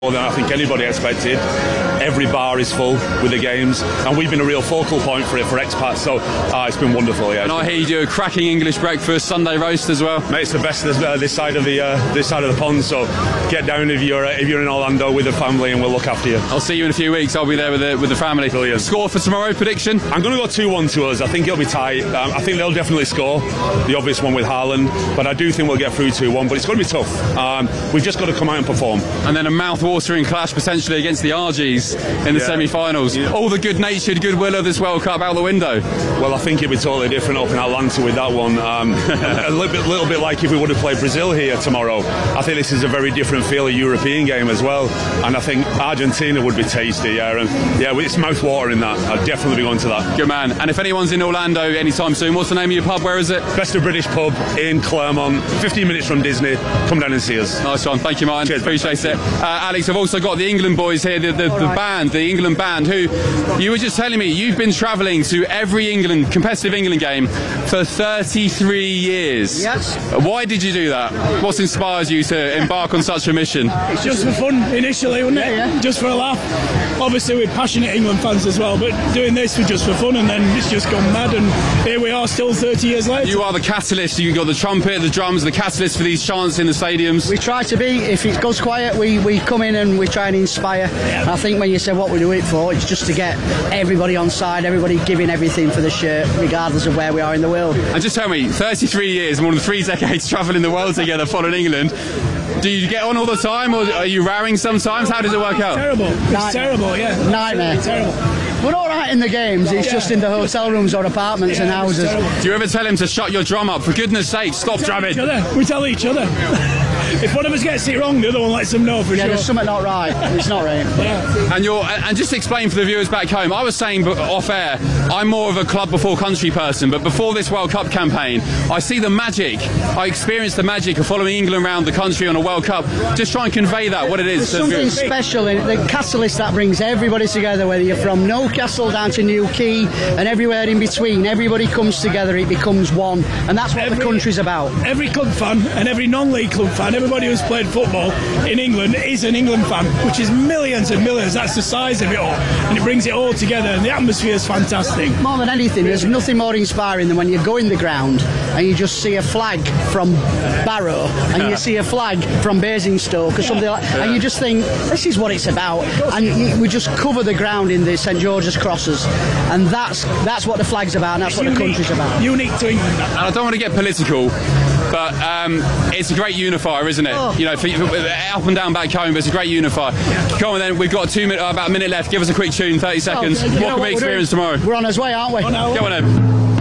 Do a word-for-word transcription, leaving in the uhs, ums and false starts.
More than I think anybody expected. Every bar is full with the games, and we've been a real focal point for it for expats. So uh, it's been wonderful. Yeah. And I hear you do a cracking English breakfast, Sunday roast as well. Mate, it's the best this, uh, this side of the uh, this side of the pond. So get down if you're uh, if you're in Orlando with the family, and we'll look after you. I'll see you in a few weeks. I'll be there with the with the family. Brilliant. Score for tomorrow? Prediction? I'm going to go two one to us. I think it'll be tight. Um, I think they'll definitely score. The obvious one with Haaland, but I do think we'll get through two one. But it's going to be tough. Um, we've just got to come out and perform. And then a mouth-watering clash potentially against the R Gs in the yeah. semi-finals. Yeah. All the good-natured goodwill of this World Cup out the window. Well, I think it'd be totally different up in Atlanta with that one. Um, a little bit, little bit like if we would have played Brazil here tomorrow. I think this is a very different feel, a European game as well. And I think Argentina would be tasty. Yeah, and yeah, it's mouth-watering that. I'd definitely be going to that. Good man. And if anyone's in Orlando anytime soon, what's the name of your pub? Where is it? Best of British Pub in Claremont. fifteen minutes from Disney. Come down and see us. Nice one. Thank you, Martin. Cheers. Appreciate it. Uh, Alex, I've also got the England boys here, the, the, the right. band, the England band, who you were just telling me you've been travelling to every England competitive England game for thirty-three years. Yes. Why did you do that? What inspires you to embark on such a mission? It's just for fun initially, wasn't it? Yeah, yeah. Just for a laugh. Obviously we're passionate England fans as well, but doing this was just for fun, and then it's just gone mad, and here we are still thirty years later. You are the catalyst. You've got the trumpet, the drums, the catalyst for these chants in the stadiums. We try to be. If it goes quiet, we, we come in and we try and inspire. Yeah. And I think when you say what we do it for, it's just to get everybody on side, everybody giving everything for the shirt, regardless of where we are in the world. And just tell me, thirty-three years, more than three decades travelling the world together, following England. Do you get on all the time, or are you rowing sometimes? How does it work out? It's terrible. It's Nightmare. terrible, yeah. Nightmare. It's terrible. We're all right in the games, it's yeah. just in the hotel rooms or apartments yeah, and houses. Do you ever tell him to shut your drum up? For goodness sake, stop we drumming. We tell each other. If one of us gets it wrong, the other one lets them know for yeah, sure. There's something not right. It's not right. Yeah. And you're, and just explain for the viewers back home. I was saying off air, I'm more of a club before country person, but before this World Cup campaign, I see the magic. I experience the magic of following England around the country on a World Cup. Just try and convey that, what it is. There's something special in it. The catalyst that brings everybody together, whether you're from Newcastle down to Newquay and everywhere in between. Everybody comes together, it becomes one, and that's what every, the country's about. Every club fan and every non-league club fan, everybody who's played football in England is an England fan, which is millions and millions. That's the size of it all, and it brings it all together, and the atmosphere is fantastic. More than anything, there's nothing more inspiring than when you go in the ground and you just see a flag from Barrow and you see a flag from Basingstoke or something like, and you just think, this is what it's about. And you, we just cover the ground in the St George's crosses, and that's that's what the flag's about, and that's what unique, the country's about. Unique to England. And I don't want to get political, but um, it's a great unifier, isn't it? Oh. You know, for, for, up and down back home, but it's a great unifier. Yeah. Come on then, we've got two minute, about a minute left. Give us a quick tune, thirty seconds. Oh, what can we experience tomorrow? We're on our way, aren't we? On Go on then.